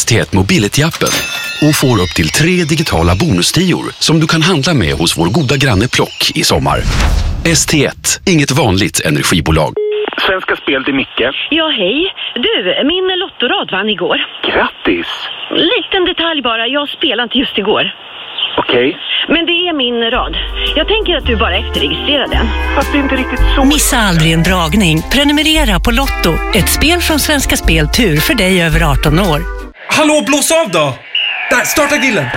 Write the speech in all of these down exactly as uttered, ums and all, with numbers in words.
T ett Mobility-appen och får upp till tre digitala bonustior som du kan handla med hos vår goda granne Plock i sommar. S T ett, inget vanligt energibolag. Svenska Spel till Micke. Ja, hej. Du, min lottorad vann igår. Grattis! Liten detalj bara, jag spelade inte just igår. Okej. Okay. Men det är min rad. Jag tänker att du bara efterregistrerar den. Fast det är inte riktigt så... Missa aldrig en dragning. Prenumerera på Lotto. Ett spel från Svenska Spel Tur för dig över arton år. Hallå, blås av då! Där, starta grillen!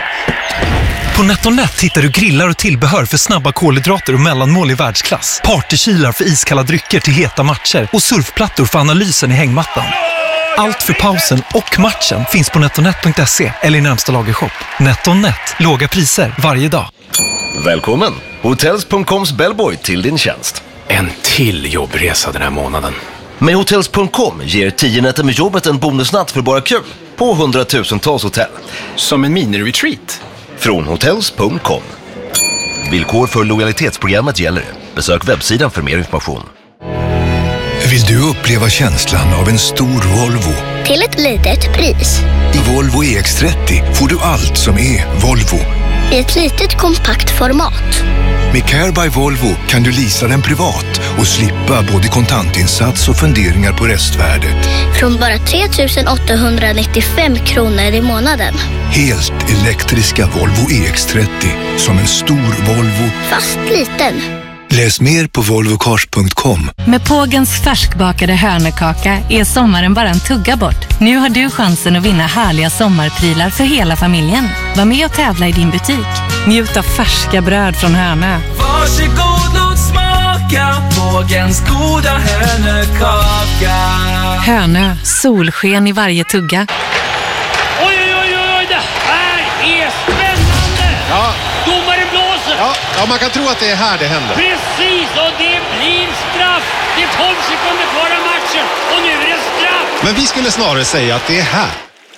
På NetOnNet hittar du grillar och tillbehör för snabba kolhydrater och mellanmål i världsklass. Partykylar för iskalla drycker till heta matcher och surfplattor för analysen i hängmattan. Allt för pausen och matchen finns på netonet punkt se eller i närmsta lagershop. NetOnNet, låga priser varje dag. Välkommen! Hotels punkt coms bellboy till din tjänst. En till jobbresa den här månaden. Med Hotels punkt com ger tio nätter med jobbet en bonusnatt för bara kul på hundratusentals hotell. Som en mini-retreat. Från Hotels punkt com. Villkor för lojalitetsprogrammet gäller. Besök webbsidan för mer information. Vill du uppleva känslan av en stor Volvo? Till ett litet pris. I Volvo E X trettio får du allt som är Volvo. I ett litet kompakt format. Med Care by Volvo kan du leasa den privat och slippa både kontantinsats och funderingar på restvärdet. Från bara tre tusen åttahundranittiofem kronor i månaden. Helt elektriska Volvo E X trettio. Som en stor Volvo. Fast liten. Läs mer på volvo cars punkt com. Med Pågens färskbakade hörnekaka är sommaren bara en tugga bort. Nu har du chansen att vinna härliga sommarprylar för hela familjen. Var med och tävla i din butik. Njut av färska bröd från Hörnö. Varsågod, låt smaka Pågens goda hörnekaka. Hörnö, solsken i varje tugga. Oj, oj, oj, oj, det här är spännande! Ja. Domaren blåser! Ja, ja, man kan tro att det är här det händer. Precis, och det blir straff! Det är tolv sekunder kvar av matchen, och nu är det straff! Men vi skulle snarare säga att det är här.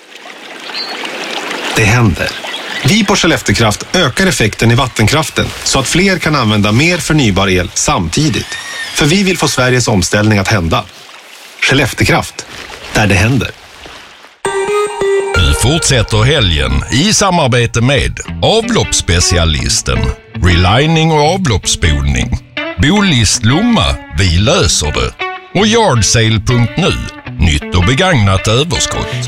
Det händer. Vi på Skelleftekraft ökar effekten i vattenkraften så att fler kan använda mer förnybar el samtidigt. För vi vill få Sveriges omställning att hända. Skelleftekraft, där det händer. Vi fortsätter helgen i samarbete med avloppsspecialisten, relining och avloppsspolning, Bolist Lomma, vi löser det, och Yardsale punkt nu, nytt och begagnat överskott.